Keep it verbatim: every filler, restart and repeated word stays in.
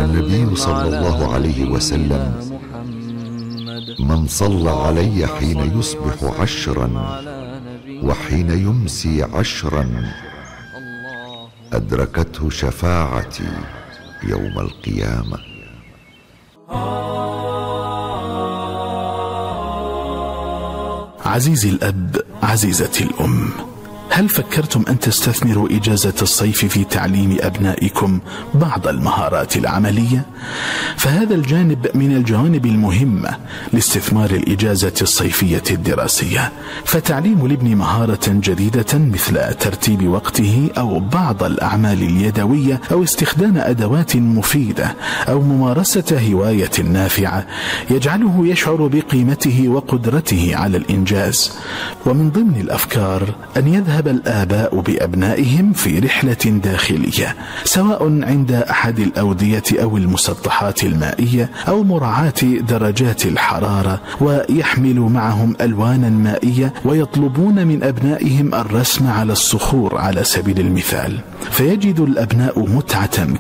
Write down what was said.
النبي صلى الله عليه وسلم: من صلى علي حين يصبح عشرا وحين يمسي عشرا أدركته شفاعتي يوم القيامة. عزيزي الأب، عزيزتي الأم، هل فكرتم أن تستثمروا إجازة الصيف في تعليم أبنائكم بعض المهارات العملية؟ فهذا الجانب من الجوانب المهمة لاستثمار الإجازة الصيفية الدراسية، فتعليم الابن مهارة جديدة مثل ترتيب وقته أو بعض الأعمال اليدوية أو استخدام أدوات مفيدة أو ممارسة هواية نافعة يجعله يشعر بقيمته وقدرته على الإنجاز. ومن ضمن الأفكار أن يذهب الآباء بأبنائهم في رحلة داخلية، سواء عند أحد الأودية أو المسطحات المائية أو مراعاة درجات الحرارة، ويحملوا معهم ألوانا مائية ويطلبون من أبنائهم الرسم على الصخور على سبيل المثال، فيجد الأبناء متعة